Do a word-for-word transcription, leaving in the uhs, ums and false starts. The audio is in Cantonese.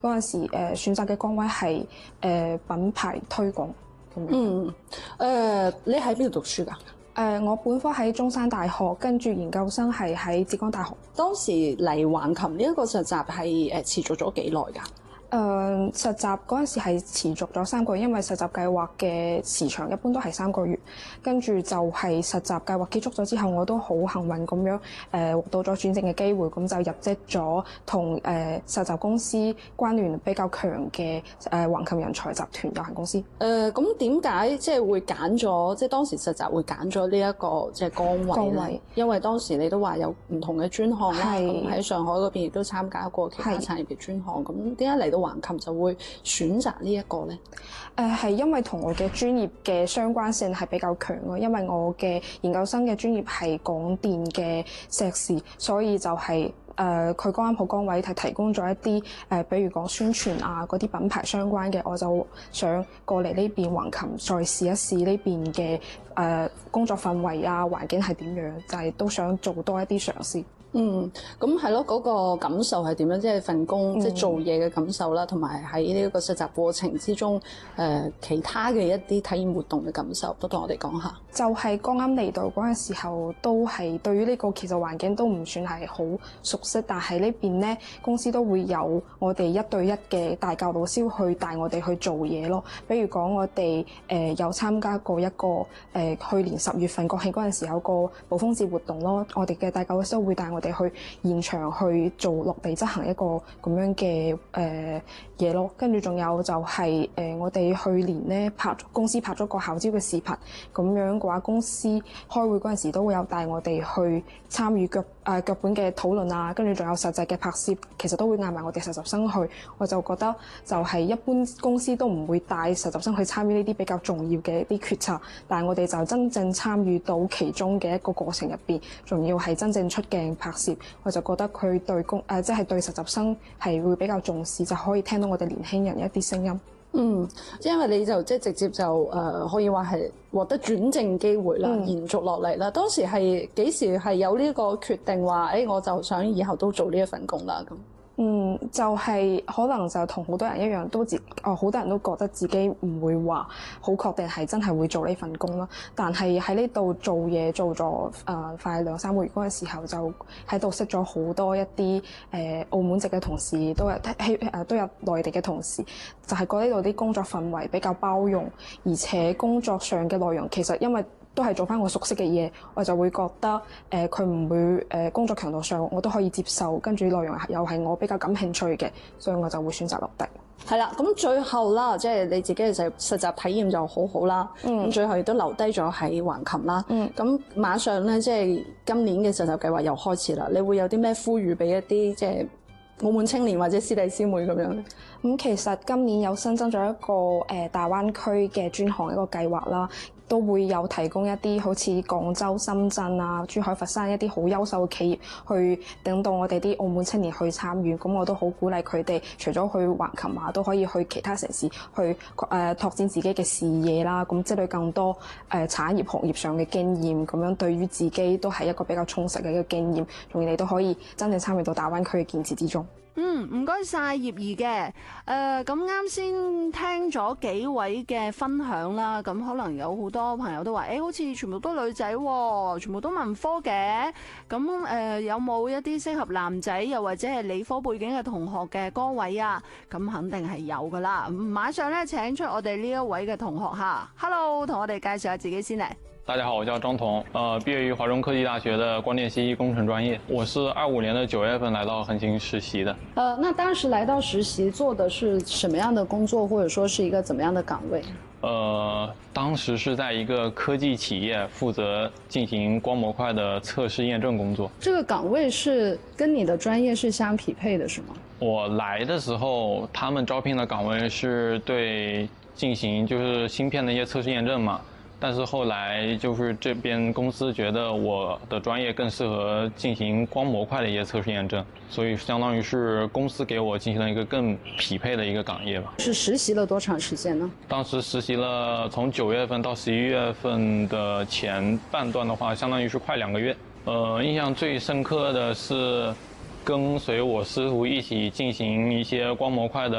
嗰陣時誒、呃、選擇嘅崗位係誒、呃、品牌推廣咁樣。 嗯，誒、呃，你喺邊度讀書㗎？誒、 呃，我本科喺中山大學，跟住研究生係喺浙江大學。 當時嚟橫琴呢一個實習係誒持續咗幾耐㗎？ 誒、呃、實習嗰陣時係持續咗三個月，因為實習計劃嘅時長一般都係三個月。跟住就係實習計劃結束咗之後，我都好幸運咁樣誒獲到咗轉正嘅機會，咁就入職咗同誒、呃、實習公司關聯比較強嘅誒、呃、橫琴人才集團有限公司。 誒咁點解即係會揀咗即係當時實習會揀咗呢一個即係崗位咧？ 崗位因為當時你都話有唔同嘅專項啦，咁喺上海嗰邊亦都參加過其他產業嘅專項。咁點解嚟到橫琴就會選擇呢一個咧？ 誒係因為同我嘅專業嘅相關性係比較強咯，因為我嘅研究生嘅專業係廣電嘅碩士，所以就係誒佢剛啱好崗位係提供咗一啲誒、呃，比如講宣傳啊嗰啲品牌相關嘅，我就想過嚟呢邊橫琴再試一試呢邊嘅誒工作氛圍啊環境係點樣，就係、是、都想做多一啲嘗試。嗯， 咁係咯，嗰、那個感受係點樣？即係份工，嗯、即係做嘢嘅感受啦，同埋喺呢一個實習過程之中，誒、呃、其他嘅一啲體驗活動嘅感受，都同我哋講下。 就係剛啱嚟到嗰陣時候，都係對於呢個其實環境都唔算係好熟悉，但係呢邊咧公司都會有我哋一對一嘅大教導師去帶我哋去做嘢咯。比如講我哋誒、呃、有參加過一個誒、呃、去年十月份國慶嗰陣時有個暴風節活動咯，我哋嘅大教導師都會帶我哋去現場去做落地執行一個咁樣嘅誒嘢咯，跟住仲有就係、是、誒、呃、我哋去年咧拍公司拍咗個校招嘅視頻，咁樣嘅話公司開會嗰陣時都會有帶我哋去參與腳誒腳本嘅討論啊，跟住仲有實際嘅拍攝，其實都會嗌埋我哋實習生去，我就覺得就係一般公司都唔會帶實習生去參與呢啲比較重要嘅一啲決策，但係我哋就真正參與到其中嘅一個過程入邊，仲要係真正出鏡拍攝。我就覺得佢對公誒即係對實習生係會比較重視，就可以聽到我哋年輕人一啲聲音。 嗯，因為你就即係直接就誒、呃、可以話係獲得轉正機會啦，嗯、延續落嚟啦。當時係幾時係有呢個決定話誒、欸，我就想以後都做呢一份工啦咁。 嗯，就係、是、可能就同好多人一樣，都自哦好多人都覺得自己唔會話好確定係真係會做呢份工啦。但係喺呢度做嘢做咗誒、呃、快兩三個月嗰陣時候，就喺度識咗好多一啲誒、呃、澳門籍嘅同事，都有希誒都有內地嘅同事，就係、是、覺得呢度啲工作氛圍比較包容，而且工作上嘅內容其實因為都係做翻我熟悉嘅嘢，我就會覺得誒佢唔會誒、呃、工作強度上我都可以接受，跟住內容又係我比較感興趣嘅，所以我就會選擇落地。 係啦，咁最後啦，即係你自己嘅實實習體驗就好好啦。嗯，咁最後亦都留低咗喺橫琴啦。嗯，咁馬上咧，即係今年嘅實習計劃又開始啦。你會有啲咩呼籲俾一啲即係澳門青年或者師弟師妹咁樣咧？ 咁、嗯、其實今年有新增咗一個誒、呃、大灣區嘅專項一個計劃啦。都會有提供一啲好似廣州、深圳啊、珠海、佛山一啲好優秀嘅企業，去等到我哋啲澳門青年去參與。咁我都好鼓勵佢哋，除咗去橫琴啊，都可以去其他城市去誒、呃、拓展自己嘅視野啦。咁積累更多誒、呃、產業行業上嘅經驗，咁樣對於自己都係一個比較充實嘅一個經驗，從而你都可以真正參與到大灣區嘅建設之中。 嗯，唔該晒葉怡嘅。誒，咁啱先聽咗幾位嘅分享啦，咁可能有好多朋友都話，誒、欸，好似全部都女仔，全部都文科嘅。咁誒、呃，有冇一啲適合男仔又或者係理科背景嘅同學嘅崗位啊？咁肯定係有噶啦。馬上咧，請出我哋呢一位嘅同學吓 ，Hello， 同我哋介紹下自己先嚟。 大家好，我叫張彤，呃，畢業於華中科技大學的光電信息工程專業。我是二五年的九月份來到橫琴實習的。 呃，那當時來到實習做的是什麼樣的工作，或者說是一個怎麼樣的崗位？ 呃，當時是在一個科技企業負責進行光模塊的測試驗證工作。 這個崗位是跟你的專業是相匹配的，是嗎？ 我來的時候，他們招聘的崗位是對進行就是芯片的一些測試驗證嘛。但是後來就是這邊公司覺得我的專業更適合進行光模塊的一些測試驗證，所以相當於是公司給我進行了一個更匹配的一個崗業吧。 是實習了多長時間呢？ 當時實習了從九月份到十一月份的前半段的話，相當於是快兩個月。呃，印象最深刻的是跟随我师傅一起进行一些光模块的